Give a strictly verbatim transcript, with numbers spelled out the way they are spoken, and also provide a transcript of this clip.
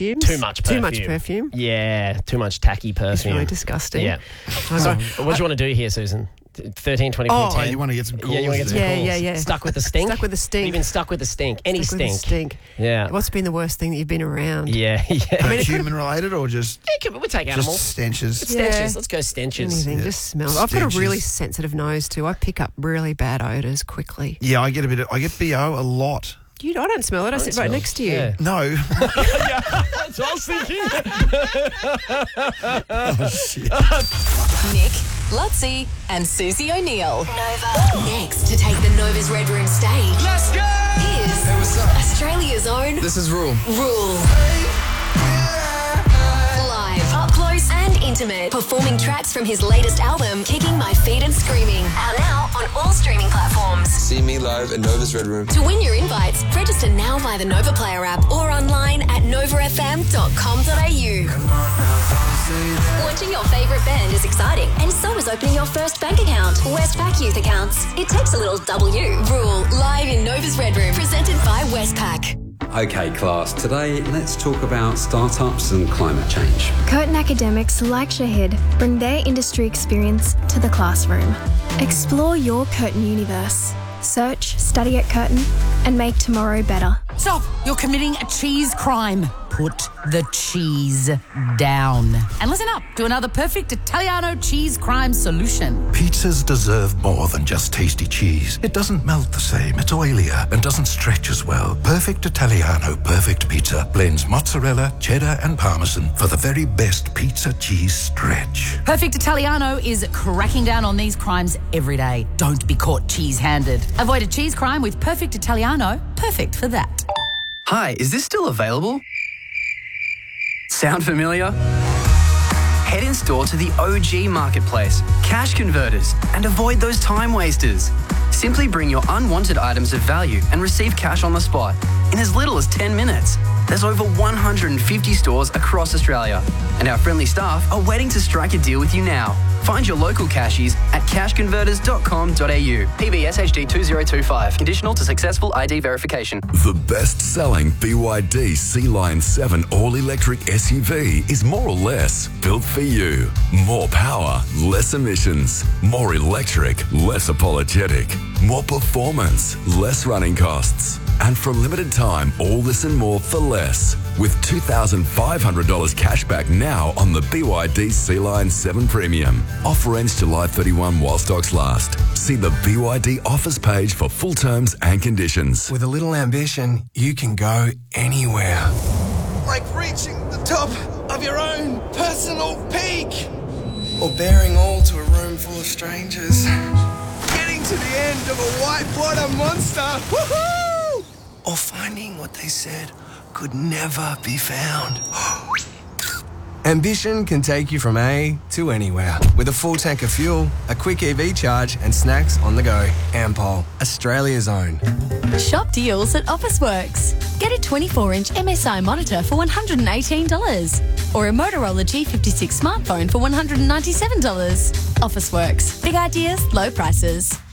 perfumes. Too much perfume. Too much perfume. Yeah, too much tacky perfume. It's really disgusting. Yeah. So, what do you want to do here, Susan? thirteen, twenty, Oh, ten. You want to get some calls? Yeah, you want to get some Yeah, calls. yeah, yeah. Stuck with the stink? Stuck with the stink. You've been stuck with the stink. Any Stuck with the stink. stink. Yeah. What's been the worst thing that you've been around? Yeah, yeah. I mean, it human related or just Yeah, come on, we'll take just animals. stenches? Yeah. Stenches. Let's go stenches. Anything, Yeah. just smell. I've got a really Stenches. sensitive nose too. I pick up really bad odours quickly. Yeah, I get a bit. Of, I get B O a lot. You, I don't smell it. I, sit right smell. next to you. Yeah. No. That's what I was thinking. Oh, shit. Nick, Lutzi, and Susie O'Neill. Nova. Next to take the Nova's Red Room stage. Let's go! Is Hey, what's up? Australia's own This is Rule. Rule. Live, up close and intimate, performing tracks from his latest album, Kicking My Feet and Screaming. Out now on all streaming platforms. See me live at Nova's Red Room. To win your invites, register now via the Nova Player app or online at nova f m dot com dot a u. Launching your favourite band is exciting, and so is opening your first bank account. Westpac Youth Accounts. It takes a little W. Rule, live in Nova's Red Room, presented by Westpac. Okay, class, today let's talk about startups and climate change. Curtin academics like Shahid bring their industry experience to the classroom. Explore your Curtin universe. Search, study at Curtin, and make tomorrow better. Stop! You're committing a cheese crime. Put the cheese down. And listen up to another perfect Italiano cheese crime solution. Pizzas deserve more than just tasty cheese. It doesn't melt the same, it's oilier, and doesn't stretch as well. Perfect Italiano Perfect Pizza blends mozzarella, cheddar, and parmesan for the very best pizza cheese stretch. Perfect Italiano is cracking down on these crimes every day. Don't be caught cheese-handed. Avoid a cheese crime with Perfect Italiano. Perfect for that. Hi, is this still available? Sound familiar? Head in store to the O G Marketplace, Cash Converters, and avoid those time wasters. Simply bring your unwanted items of value and receive cash on the spot in as little as ten minutes. There's over one hundred fifty stores across Australia, and our friendly staff are waiting to strike a deal with you now. Find your local cashies at cash converters dot com dot a u. P B S H D two zero two five. Conditional to successful I D verification. The best-selling B Y D Sea Lion seven all-electric S U V is more or less built for you. More power, less emissions. More electric, less apologetic. More performance, less running costs. And for a limited time, all this and more for less. With two thousand five hundred dollars cash back now on the B Y D Sea Lion seven Premium. Offer ends July thirty-first while stocks last. See the B Y D offers page for full terms and conditions. With a little ambition, you can go anywhere. Like reaching the top of your own personal peak. Or bearing all to a room full of strangers. Getting to the end of a whitewater monster. Woohoo! Or finding what they said could never be found. Ambition can take you from A to anywhere. With a full tank of fuel, a quick E V charge, and snacks on the go. Ampol, Australia's own. Shop deals at Officeworks. Get a twenty-four inch M S I monitor for one hundred eighteen dollars. Or a Motorola G fifty-six smartphone for one hundred ninety-seven dollars. Officeworks. Big ideas, low prices.